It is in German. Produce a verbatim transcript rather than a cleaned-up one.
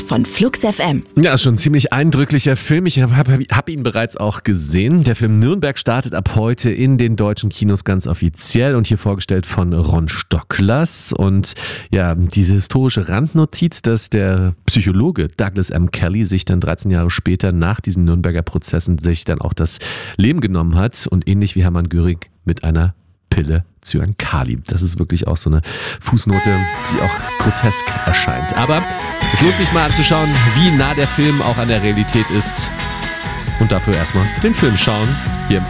von Flux F M. Ja, ist schon ein ziemlich eindrücklicher Film. Ich habe hab, hab ihn bereits auch gesehen. Der Film Nürnberg startet ab heute in den deutschen Kinos ganz offiziell und hier vorgestellt von Ron Stocklers. Und ja, diese historische Randnotiz, dass der Psychologe Douglas M. Kelly sich dann dreizehn Jahre später nach diesen Nürnberger Prozessen sich dann auch das Leben genommen hat und ähnlich wie Hermann Göring mit einer Pille Zyankali. Das ist wirklich auch so eine Fußnote, die auch grotesk erscheint. Aber es lohnt sich mal anzuschauen, wie nah der Film auch an der Realität ist. Und dafür erstmal den Film schauen.